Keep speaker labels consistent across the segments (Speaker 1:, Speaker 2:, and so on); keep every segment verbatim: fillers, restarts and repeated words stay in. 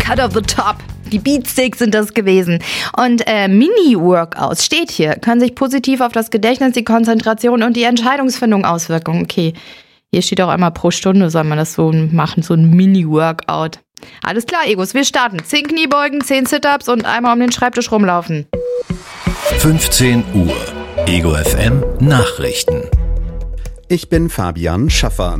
Speaker 1: Cut of the Top. Die Beatsticks sind das gewesen. Und äh, Mini-Workouts steht hier, können sich positiv auf das Gedächtnis, die Konzentration und die Entscheidungsfindung auswirken. Okay, hier steht auch einmal pro Stunde, soll man das so machen, so ein Mini-Workout. Alles klar, Egos, wir starten. zehn Kniebeugen, zehn Sit-Ups und einmal um den Schreibtisch rumlaufen.
Speaker 2: fünfzehn Uhr. Ego F M Nachrichten.
Speaker 3: Ich bin Fabian Schaffer.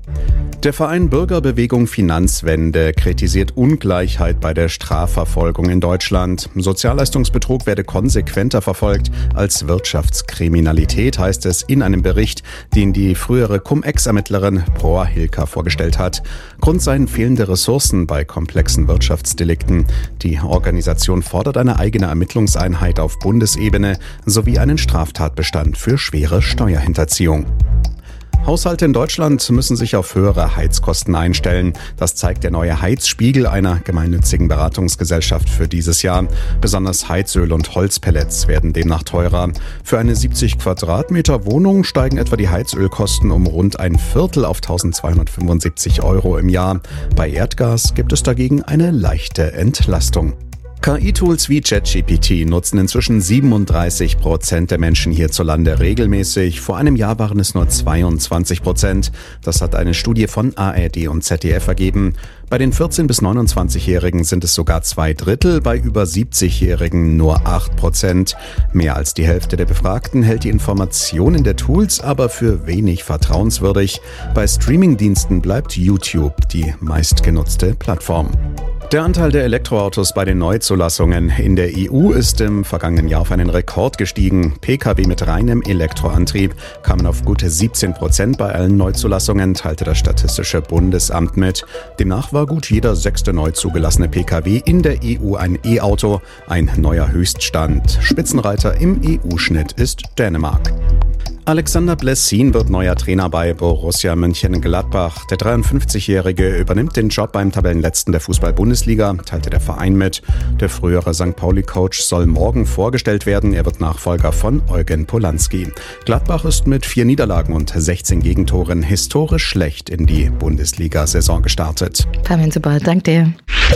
Speaker 3: Der Verein Bürgerbewegung Finanzwende kritisiert Ungleichheit bei der Strafverfolgung in Deutschland. Sozialleistungsbetrug werde konsequenter verfolgt als Wirtschaftskriminalität, heißt es in einem Bericht, den die frühere Cum-Ex-Ermittlerin Proa Hilker vorgestellt hat. Grund seien fehlende Ressourcen bei komplexen Wirtschaftsdelikten. Die Organisation fordert eine eigene Ermittlungseinheit auf Bundesebene sowie einen Straftatbestand für schwere Steuerhinterziehung. Haushalte in Deutschland müssen sich auf höhere Heizkosten einstellen. Das zeigt der neue Heizspiegel einer gemeinnützigen Beratungsgesellschaft für dieses Jahr. Besonders Heizöl und Holzpellets werden demnach teurer. Für eine siebzig Quadratmeter Wohnung steigen etwa die Heizölkosten um rund ein Viertel auf eintausendzweihundertfünfundsiebzig Euro im Jahr. Bei Erdgas gibt es dagegen eine leichte Entlastung. K I-Tools wie ChatGPT nutzen inzwischen siebenunddreißig Prozent der Menschen hierzulande regelmäßig. Vor einem Jahr waren es nur zweiundzwanzig Prozent. Das hat eine Studie von A R D und Z D F ergeben. Bei den vierzehn- bis neunundzwanzigjährigen sind es sogar zwei Drittel, bei über siebzigjährigen nur acht Prozent. Mehr als die Hälfte der Befragten hält die Informationen der Tools aber für wenig vertrauenswürdig. Bei Streamingdiensten bleibt YouTube die meistgenutzte Plattform. Der Anteil der Elektroautos bei den Neuzulassungen in der E U ist im vergangenen Jahr auf einen Rekord gestiegen. Pkw mit reinem Elektroantrieb kamen auf gute siebzehn Prozent bei allen Neuzulassungen, teilte das Statistische Bundesamt mit. Demnach war gut jeder sechste neu zugelassene Pkw in der E U ein E-Auto, ein neuer Höchststand. Spitzenreiter im E U-Schnitt ist Dänemark. Alexander Blessin wird neuer Trainer bei Borussia Mönchengladbach. Der dreiundfünfzigjährige übernimmt den Job beim Tabellenletzten der Fußball-Bundesliga, teilte der Verein mit. Der frühere Sankt Pauli-Coach soll morgen vorgestellt werden. Er wird Nachfolger von Eugen Polanski. Gladbach ist mit vier Niederlagen und sechzehn Gegentoren historisch schlecht in die Bundesliga-Saison gestartet.
Speaker 1: Fabian, super, danke dir.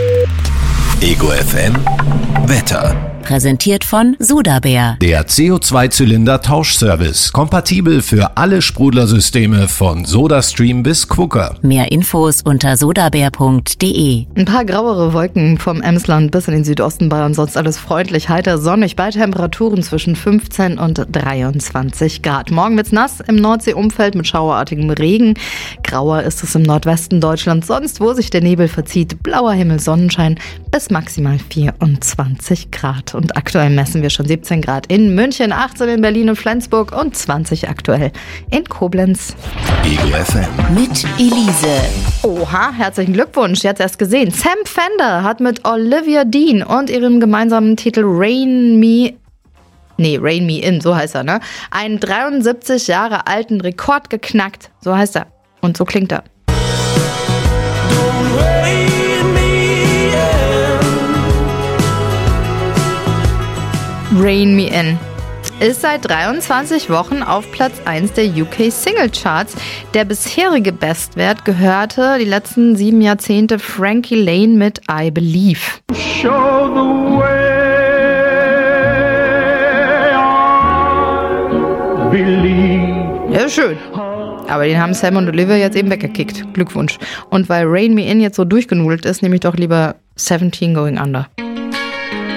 Speaker 2: Ego F M Wetter.
Speaker 4: Präsentiert von Sodabär.
Speaker 2: Der C O zwei Zylinder Tauschservice. Kompatibel für alle Sprudlersysteme von SodaStream bis Quooker.
Speaker 4: Mehr Infos unter sodabär punkt de.
Speaker 1: Ein paar grauere Wolken vom Emsland bis in den Südosten Bayern, sonst alles freundlich, heiter, sonnig, bei Temperaturen zwischen fünfzehn und dreiundzwanzig Grad. Morgen wird's nass im Nordseeumfeld mit schauerartigem Regen. Grauer ist es im Nordwesten Deutschlands, sonst wo sich der Nebel verzieht. Blauer Himmel, Sonnenschein bis maximal vierundzwanzig Grad. Und aktuell messen wir schon siebzehn Grad in München, achtzehn in Berlin und Flensburg und zwanzig aktuell in Koblenz.
Speaker 2: Ego F M.
Speaker 4: Mit Elise.
Speaker 1: Oha, herzlichen Glückwunsch, jetzt erst gesehen. Sam Fender hat mit Olivia Dean und ihrem gemeinsamen Titel Rain Me Nee, Rain Me In, so heißt er, ne? Einen dreiundsiebzig Jahre alten Rekord geknackt. So heißt er. Und so klingt er. Rain Me In ist seit dreiundzwanzig Wochen auf Platz eins der U K Single Charts. Der bisherige Bestwert gehörte die letzten sieben Jahrzehnte Frankie Lane mit I Believe. Show the way I believe. Ja, schön. Aber den haben Sam und Olivia jetzt eben weggekickt. Glückwunsch. Und weil Rain Me In jetzt so durchgenudelt ist, nehme ich doch lieber seventeen Going Under.